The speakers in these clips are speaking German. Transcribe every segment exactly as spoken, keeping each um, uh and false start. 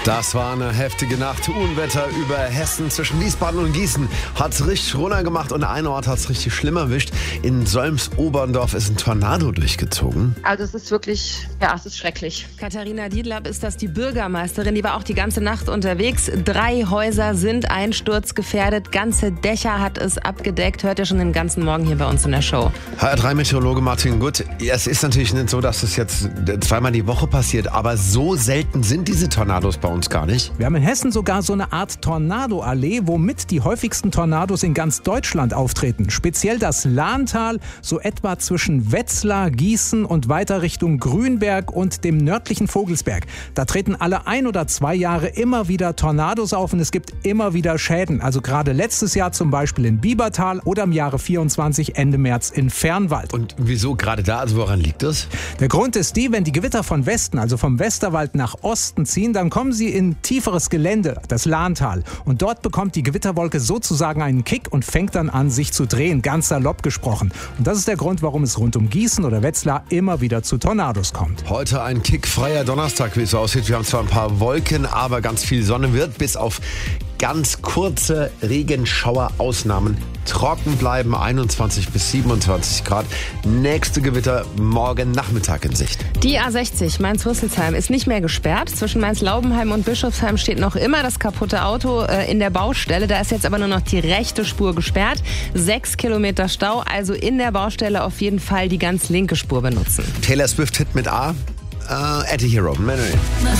Das war eine heftige Nacht. Unwetter über Hessen zwischen Wiesbaden und Gießen hat es richtig runtergemacht und ein Ort hat es richtig schlimm erwischt. In Solms-Oberndorf ist ein Tornado durchgezogen. Also es ist wirklich, ja, es ist schrecklich. Katharina Diedlab ist das, die Bürgermeisterin. Die war auch die ganze Nacht unterwegs. Drei Häuser sind einsturzgefährdet. Ganze Dächer hat es abgedeckt. Hört ihr schon den ganzen Morgen hier bei uns in der Show. H R drei Meteorologe Martin Gutt. Es ist natürlich nicht so, dass es jetzt zweimal die Woche passiert, aber so selten sind diese Tornados bei uns gar nicht. Wir haben in Hessen sogar so eine Art Tornado-Allee, womit die häufigsten Tornados in ganz Deutschland auftreten. Speziell das Lahntal, so etwa zwischen Wetzlar, Gießen und weiter Richtung Grünberg und dem nördlichen Vogelsberg. Da treten alle ein oder zwei Jahre immer wieder Tornados auf und es gibt immer wieder Schäden. Also gerade letztes Jahr zum Beispiel in Biebertal oder im Jahre vierundzwanzig Ende März in Fernwald. Und wieso gerade da? Also woran liegt das? Der Grund ist die, wenn die Gewitter von Westen, also vom Westerwald nach Osten ziehen, dann kommen sie in tieferes Gelände, das Lahntal. Und dort bekommt die Gewitterwolke sozusagen einen Kick und fängt dann an, sich zu drehen, ganz salopp gesprochen. Und das ist der Grund, warum es rund um Gießen oder Wetzlar immer wieder zu Tornados kommt. Heute ein kickfreier Donnerstag, wie es so aussieht. Wir haben zwar ein paar Wolken, aber ganz viel Sonne, wird bis auf ganz kurze Regenschauer-Ausnahmen trocken bleiben, einundzwanzig bis siebenundzwanzig Grad. Nächste Gewitter morgen Nachmittag in Sicht. Die A sechzig Mainz-Rüsselsheim ist nicht mehr gesperrt. Zwischen Mainz-Laubenheim und Bischofsheim steht noch immer das kaputte Auto äh, in der Baustelle. Da ist jetzt aber nur noch die rechte Spur gesperrt. Sechs Kilometer Stau, also in der Baustelle auf jeden Fall die ganz linke Spur benutzen. Taylor Swift Hit mit A, äh, Anti-Hero. Manuel.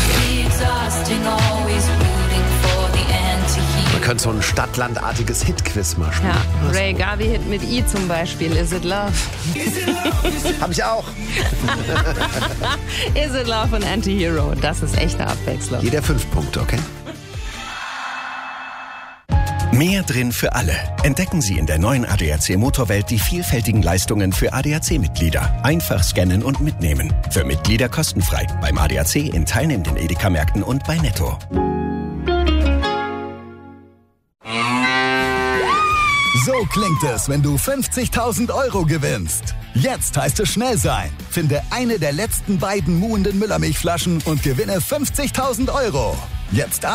Man könnte so ein stadtlandartiges Hit-Quiz mal spielen. Ja, Ray Garvey-Hit mit I zum Beispiel. Is it love? Hab ich auch. Is it love und Anti-Hero. Das ist echte Abwechslung. Jeder fünf Punkte, okay? Mehr drin für alle. Entdecken Sie in der neuen A D A C Motorwelt die vielfältigen Leistungen für A D A C-Mitglieder. Einfach scannen und mitnehmen. Für Mitglieder kostenfrei. Beim A D A C in teilnehmenden Edeka-Märkten und bei Netto. So klingt es, wenn du fünfzigtausend Euro gewinnst. Jetzt heißt es schnell sein. Finde eine der letzten beiden muhenden Müllermilchflaschen und gewinne fünfzigtausend Euro. Jetzt ab